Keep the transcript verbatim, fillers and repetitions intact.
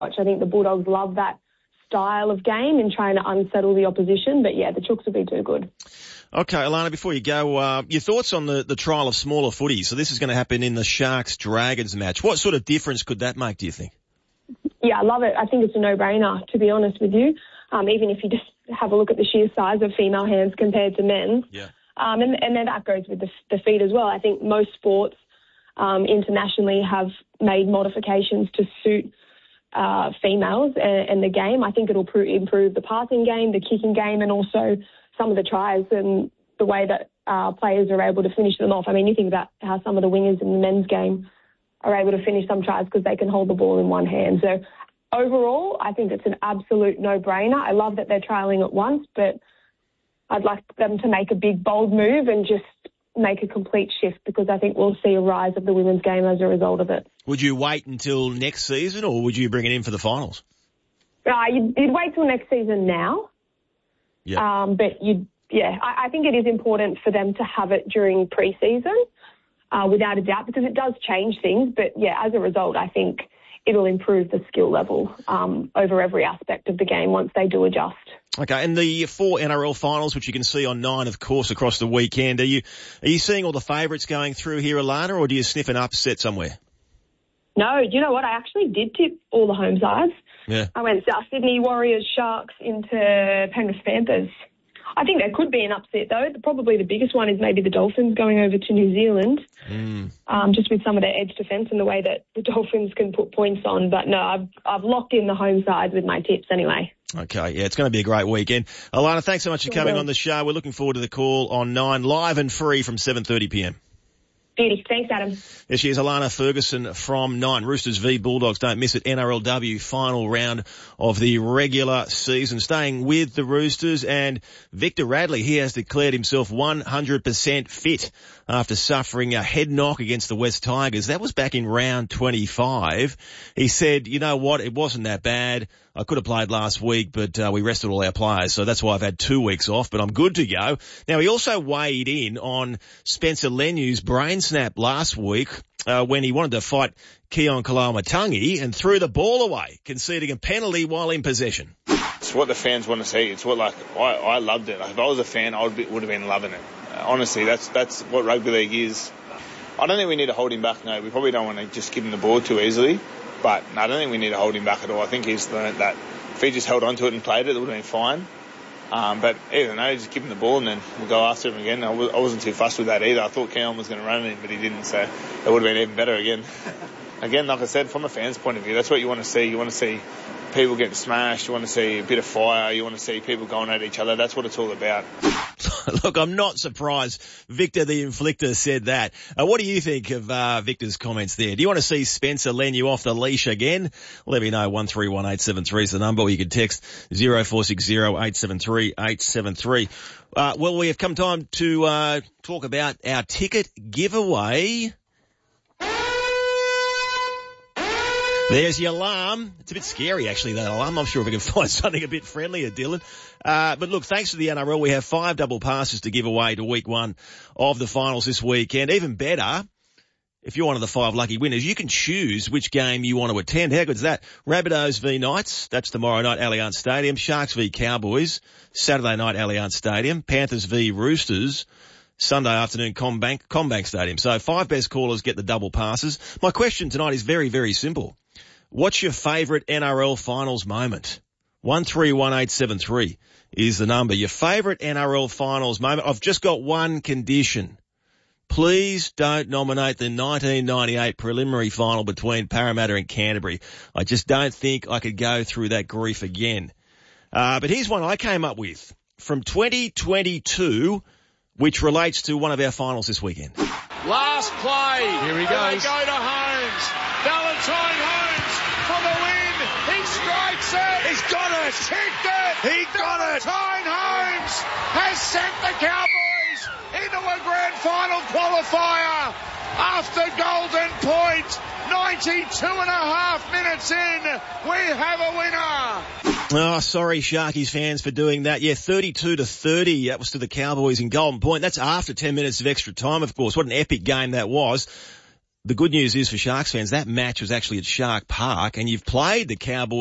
I think the Bulldogs love that style of game and trying to unsettle the opposition. But, yeah, the Chooks will be too good. Okay, Alana, before you go, uh, your thoughts on the, the trial of smaller footy. So this is going to happen in the Sharks-Dragons match. What sort of difference could that make, do you think? Yeah, I love it. I think it's a no-brainer, to be honest with you. Um, even if you just have a look at the sheer size of female hands compared to men's. Yeah. Um, and, and then that goes with the, the feet as well. I think most sports um, internationally have made modifications to suit uh, females and, and the game. I think it'll pr- improve the passing game, the kicking game, and also some of the tries and the way that uh, players are able to finish them off. I mean, you think about how some of the wingers in the men's game are able to finish some tries because they can hold the ball in one hand. So overall, I think it's an absolute no-brainer. I love that they're trialling it once, but I'd like them to make a big, bold move and just make a complete shift because I think we'll see a rise of the women's game as a result of it. Would you wait until next season or would you bring it in for the finals? Uh, you'd, you'd wait till next season now. Yeah. Um, but you, yeah, I, I think it is important for them to have it during pre-season, uh, without a doubt, because it does change things. But yeah, as a result, I think it'll improve the skill level um, over every aspect of the game once they do adjust. Okay, and the four N R L finals, which you can see on Nine, of course, across the weekend. Are you are you seeing all the favourites going through here, Alana, or do you sniff an upset somewhere? No, do you know what? I actually did tip all the home sides. Yeah. I went South Sydney Warriors, Sharks into Penrith Panthers. I think there could be an upset, though. Probably the biggest one is maybe the Dolphins going over to New Zealand, mm. um, just with some of their edge defence and the way that the Dolphins can put points on. But no, I've I've locked in the home side with my tips anyway. Okay, yeah, it's going to be a great weekend. Alana, thanks so much for coming on the show. We're looking forward to the call on Nine, live and free from seven thirty p.m. Beauty. Thanks, Adam. There she is, Alana Ferguson from Nine. Roosters v Bulldogs. Don't miss it. N R L W final round of the regular season. Staying with the Roosters, and Victor Radley, he has declared himself one hundred percent fit after suffering a head knock against the West Tigers. That was back in round twenty-five. He said, you know what, it wasn't that bad. I could have played last week, but uh, we rested all our players, so that's why I've had two weeks off, but I'm good to go. Now, he also weighed in on Spencer Lenu's brain snap last week uh, when he wanted to fight Keon Kalamatangi and threw the ball away, conceding a penalty while in possession. It's what the fans want to see. It's what, like, I, I loved it. Like, if I was a fan, I would, be, would have been loving it. Uh, honestly, that's that's what rugby league is. I don't think we need to hold him back, no. We probably don't want to just give him the ball too easily. But no, I don't think we need to hold him back at all. I think he's learned that if he just held on to it and played it, it would have been fine. Um, but either no, just give him the ball and then we'll go after him again. I, w- I wasn't too fussed with that either. I thought Keon was going to run at him, but he didn't, so it would have been even better again. Again, like I said, from a fan's point of view, that's what you want to see. You want to see people getting smashed. You want to see a bit of fire. You want to see people going at each other. That's what it's all about. Look, I'm not surprised Victor the Inflictor said that. Uh, what do you think of uh, Victor's comments there? Do you want to see Spencer Lenu off the leash again? Let me know. one three one eight seven three is the number, or you can text zero four six zero eight seven three eight seven three. Uh, well, we have come time to uh, talk about our ticket giveaway. There's your alarm. It's a bit scary, actually, that alarm. I'm not sure if we can find something a bit friendlier, Dylan. Uh, but look, thanks to the N R L, we have five double passes to give away to week one of the finals this weekend. Even better, if you're one of the five lucky winners, you can choose which game you want to attend. How good's that? Rabbitohs v Knights, that's tomorrow night, Allianz Stadium. Sharks v Cowboys, Saturday night, Allianz Stadium. Panthers v Roosters, Sunday afternoon, Combank, Combank Stadium. So five best callers get the double passes. My question tonight is very, very simple. What's your favourite N R L finals moment? one three one eight seven three is the number. Your favourite N R L finals moment. I've just got one condition. Please don't nominate the nineteen ninety-eight preliminary final between Parramatta and Canterbury. I just don't think I could go through that grief again. Uh, but here's one I came up with from twenty twenty-two, which relates to one of our finals this weekend. Last play. Here he goes. They go to Holmes. Valentine Holmes for the win. He strikes it. He's got it. He's kicked it. He got it. Valentine Holmes has sent the Cowboys into a grand final qualifier after Golden Point. ninety-two and a half minutes in, we have a winner. Oh, sorry, Sharkies fans, for doing that. Yeah, thirty-two to thirty. That was to the Cowboys in Golden Point. That's after ten minutes of extra time, of course. What an epic game that was. The good news is for Sharks fans, that match was actually at Shark Park, and you've played the Cowboys